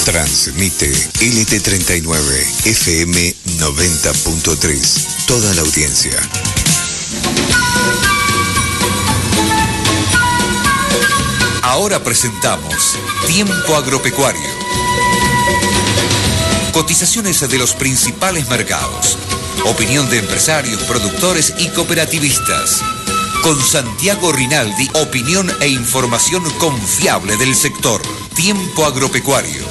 Transmite LT39 FM 90.3. Toda la audiencia. Ahora presentamos Tiempo Agropecuario. Cotizaciones de los principales mercados. Opinión de empresarios, productores y cooperativistas. Con Santiago Rinaldi, opinión e información confiable del sector. Tiempo Agropecuario.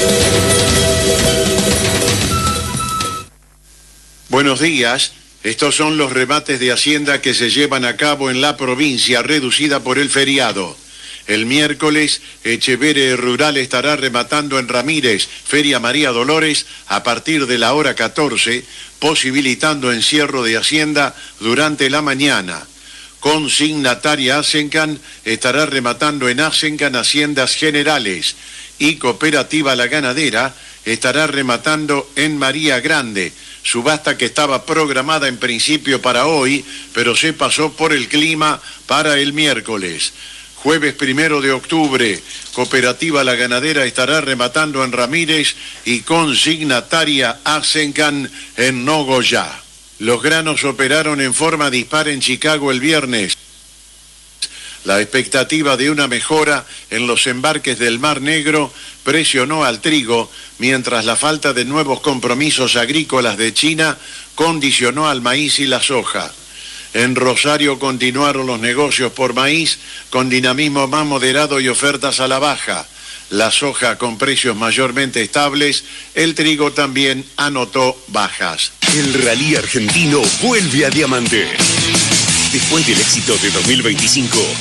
Buenos días. Estos son los remates de Hacienda que se llevan a cabo en la provincia reducida por el feriado. El miércoles, Echevere Rural estará rematando en Ramírez, Feria María Dolores, a partir de la hora 14, posibilitando encierro de Hacienda durante la mañana. Consignataria Asencan estará rematando en Asencan Haciendas Generales y Cooperativa La Ganadera estará rematando en María Grande, subasta que estaba programada en principio para hoy, pero se pasó por el clima para el miércoles. Jueves 1 de octubre, Cooperativa La Ganadera estará rematando en Ramírez y Consignataria Asencan en Nogoyá. Los granos operaron en forma dispar en Chicago el viernes. La expectativa de una mejora en los embarques del Mar Negro presionó al trigo, mientras la falta de nuevos compromisos agrícolas de China condicionó al maíz y la soja. En Rosario continuaron los negocios por maíz con dinamismo más moderado y ofertas a la baja. La soja con precios mayormente estables, el trigo también anotó bajas. El rally argentino vuelve a Diamante. Después del éxito de 2025,